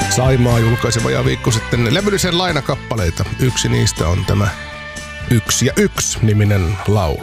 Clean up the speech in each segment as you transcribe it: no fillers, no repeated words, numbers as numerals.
Saimaa julkaisi vajaa viikko sitten levyllisen lainakappaleita. Yksi niistä on tämä 1 ja 1 -niminen laulu.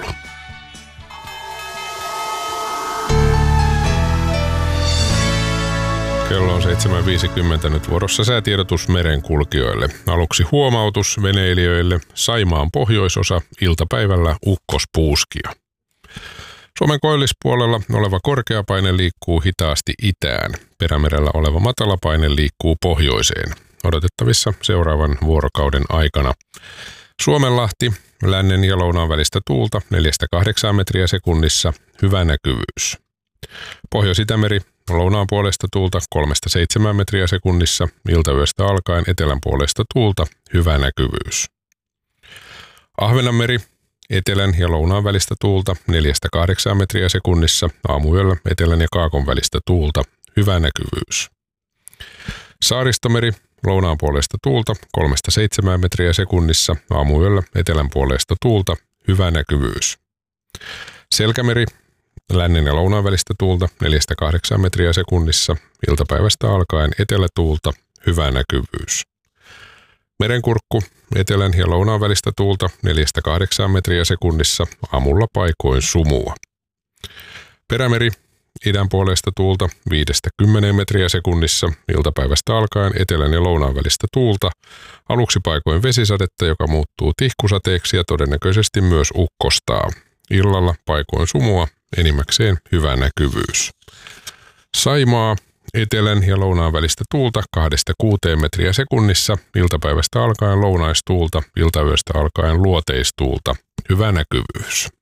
Kello on 7.50 nyt vuorossa säätiedotus merenkulkijoille. Aluksi huomautus veneilijöille. Saimaan pohjoisosa iltapäivällä ukkospuuskia. Suomen koillispuolella oleva korkeapaine liikkuu hitaasti itään. Perämerellä oleva matalapaine liikkuu pohjoiseen. Odotettavissa seuraavan vuorokauden aikana. Suomenlahti, lännen ja lounaan välistä tuulta 4-8 metriä sekunnissa, hyvä näkyvyys. Pohjois-Itämeri, lounaan puolesta tuulta 3-7 metriä sekunnissa, iltayöstä alkaen etelän puolesta tuulta, hyvä näkyvyys. Ahvenanmeri, etelän ja lounaan välistä tuulta 4-8 metriä sekunnissa, aamuyöllä etelän ja kaakon välistä tuulta, hyvä näkyvyys. Saaristomeri, lounaan puolesta tuulta 3-7 metriä sekunnissa, aamuyöllä etelän puolesta tuulta, hyvä näkyvyys. Selkämeri, lännen ja lounaan välistä tuulta 4-8 metriä sekunnissa, iltapäivästä alkaen etelätuulta, hyvä näkyvyys. Merenkurkku, etelän ja lounaan välistä tuulta 4-8 metriä sekunnissa, aamulla paikoin sumua. Perämeri, idän puolesta tuulta 5-10 metriä sekunnissa, iltapäivästä alkaen etelän ja lounaan välistä tuulta, aluksi paikoin vesisadetta, joka muuttuu tihkusateeksi ja todennäköisesti myös ukkostaa. Illalla paikoin sumua, enimmäkseen hyvä näkyvyys. Saimaa, etelän ja lounaan välistä tuulta 2-6 metriä sekunnissa, iltapäivästä alkaen lounaistuulta, iltayöstä alkaen luoteistuulta, hyvä näkyvyys.